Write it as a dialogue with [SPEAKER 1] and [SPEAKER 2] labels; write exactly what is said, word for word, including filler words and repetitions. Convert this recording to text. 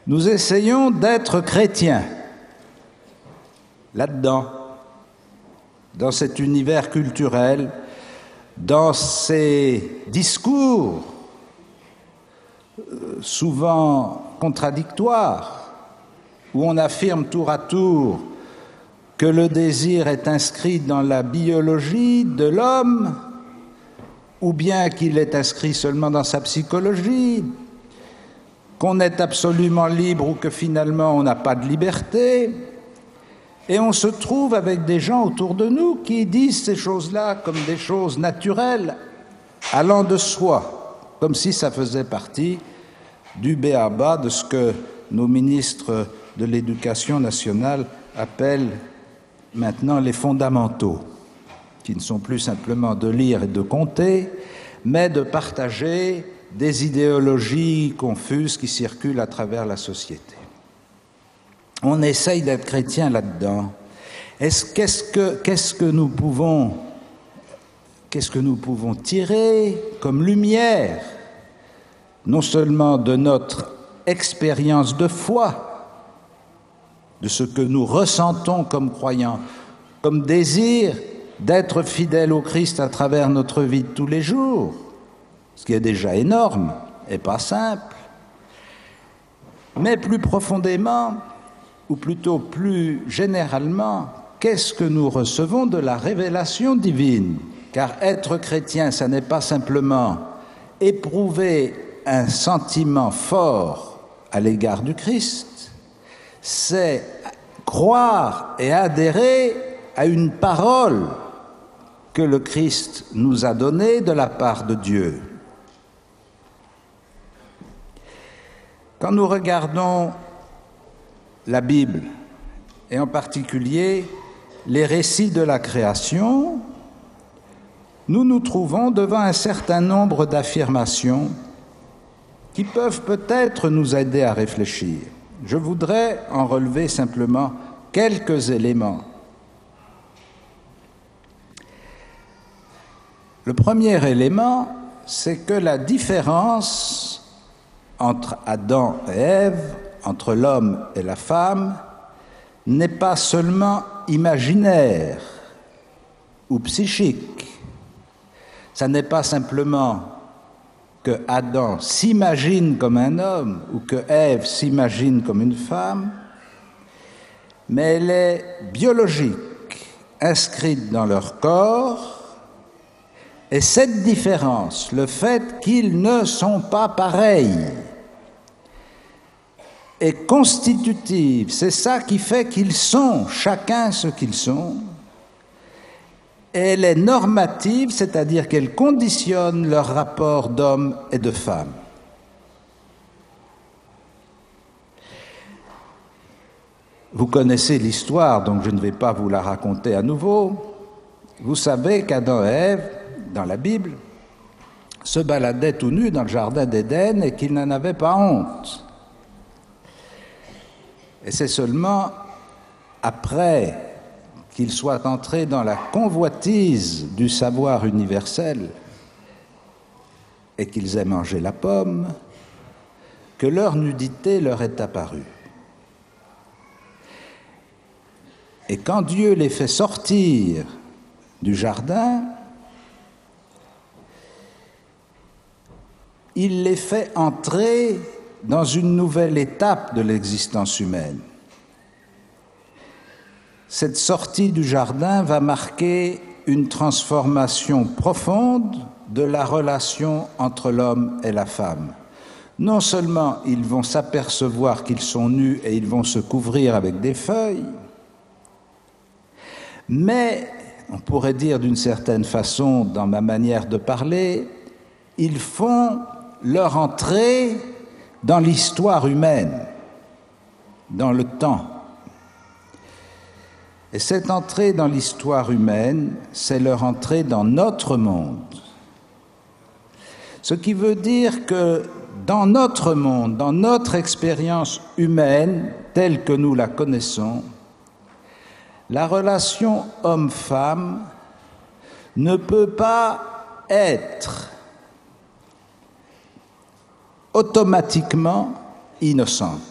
[SPEAKER 1] Nous essayons d'être chrétiens, là-dedans, dans cet univers culturel, dans ces discours souvent contradictoires, où on affirme tour à tour que le désir est inscrit dans la biologie de l'homme, ou bien qu'il est inscrit seulement dans sa psychologie, qu'on est absolument libre ou que finalement on n'a pas de liberté. Et on se trouve avec des gens autour de nous qui disent ces choses-là comme des choses naturelles, allant de soi, comme si ça faisait partie du b.a.-ba de ce que nos ministres de l'Éducation nationale appellent maintenant les fondamentaux, qui ne sont plus simplement de lire et de compter, mais de partager des idéologies confuses qui circulent à travers la société. On essaye d'être chrétien là-dedans. Est-ce, qu'est-ce que, qu'est-ce que nous pouvons, qu'est-ce que nous pouvons tirer comme lumière, non seulement de notre expérience de foi, de ce que nous ressentons comme croyants, comme désir d'être fidèles au Christ à travers notre vie de tous les jours, ce qui est déjà énorme et pas simple, mais plus profondément, ou plutôt plus généralement, qu'est-ce que nous recevons de la révélation divine? Car être chrétien, ça n'est pas simplement éprouver un sentiment fort à l'égard du Christ, c'est croire et adhérer à une parole que le Christ nous a donnée de la part de Dieu. Quand nous regardons la Bible, et en particulier les récits de la création, nous nous trouvons devant un certain nombre d'affirmations qui peuvent peut-être nous aider à réfléchir. Je voudrais en relever simplement quelques éléments. Le premier élément, c'est que la différence entre Adam et Ève, entre l'homme et la femme, n'est pas seulement imaginaire ou psychique. Ça n'est pas simplement que Adam s'imagine comme un homme ou que Ève s'imagine comme une femme, mais elle est biologique, inscrite dans leur corps, et cette différence, le fait qu'ils ne sont pas pareils, est constitutive, c'est ça qui fait qu'ils sont chacun ce qu'ils sont, et elle est normative, c'est-à-dire qu'elle conditionne leur rapport d'hommes et de femmes. Vous connaissez l'histoire, donc je ne vais pas vous la raconter à nouveau. Vous savez qu'Adam et Ève, dans la Bible, se baladaient tout nus dans le jardin d'Éden et qu'ils n'en avaient pas honte. Et c'est seulement après qu'ils soient entrés dans la convoitise du savoir universel et qu'ils aient mangé la pomme, que leur nudité leur est apparue. Et quand Dieu les fait sortir du jardin, il les fait entrer dans une nouvelle étape de l'existence humaine. Cette sortie du jardin va marquer une transformation profonde de la relation entre l'homme et la femme. Non seulement ils vont s'apercevoir qu'ils sont nus et ils vont se couvrir avec des feuilles, mais, on pourrait dire d'une certaine façon, dans ma manière de parler, ils font leur entrée dans l'histoire humaine, dans le temps. Et cette entrée dans l'histoire humaine, c'est leur entrée dans notre monde. Ce qui veut dire que dans notre monde, dans notre expérience humaine, telle que nous la connaissons, la relation homme-femme ne peut pas être automatiquement innocente.